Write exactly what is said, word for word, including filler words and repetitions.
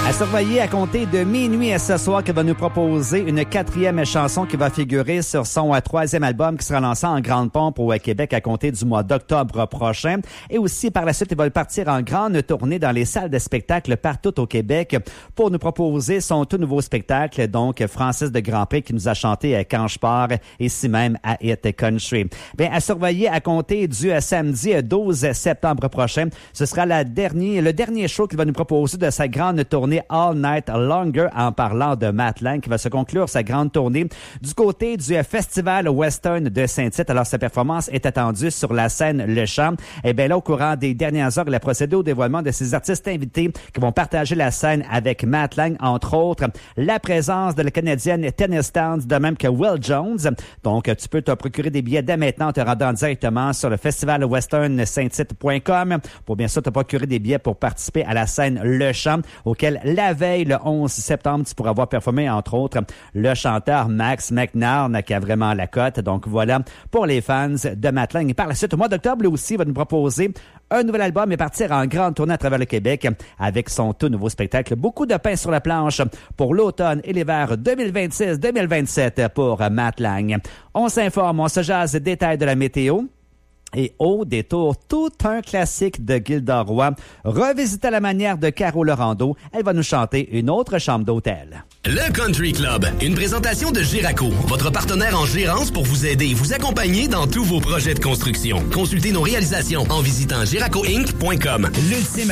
À surveiller à compter de minuit ce soir, qui va nous proposer une quatrième chanson qui va figurer sur son troisième album qui sera lancé en grande pompe au Québec à compter du mois d'octobre prochain. Et aussi, par la suite, il va partir en grande tournée dans les salles de spectacle partout au Québec pour nous proposer son tout nouveau spectacle, donc Francis de Grandpré qui nous a chanté à Quand je pars, ici même à Hit Country. Bien, à surveiller à compter du samedi douze septembre prochain, ce sera la dernière, le dernier show qu'il va nous proposer de sa grande tournée All Night Longer, en parlant de Matt Lang, qui va se conclure sa grande tournée du côté du Festival Western de Saint-Tite. Alors, sa performance est attendue sur la scène Le Champ. Et bien là, au courant des dernières heures, il a procédé au dévoilement de ses artistes invités qui vont partager la scène avec Matt Lang, entre autres, la présence de la Canadienne Tennis Towns, de même que Will Jones. Donc, tu peux te procurer des billets dès maintenant en te rendant directement sur le festival western saint tite point com pour bien sûr te procurer des billets pour participer à la scène Le Champ, auquel la veille, le onze septembre, tu pourras voir performer, entre autres, le chanteur Max McNarn, qui a vraiment la cote. Donc voilà, pour les fans de Matt Lang. Et par la suite, au mois d'octobre, lui aussi, il va nous proposer un nouvel album et partir en grande tournée à travers le Québec avec son tout nouveau spectacle. Beaucoup de pain sur la planche pour l'automne et l'hiver deux mille vingt-six deux mille vingt-sept pour Matt Lang. On s'informe, on se jase des détails de la météo. Et au détour, tout un classique de Gilda Roy, revisité à la manière de Caro Laurando. Elle va nous chanter une autre chambre d'hôtel. Le Country Club, une présentation de Giraco, votre partenaire en gérance pour vous aider et vous accompagner dans tous vos projets de construction. Consultez nos réalisations en visitant giraco inc point com. L'ultime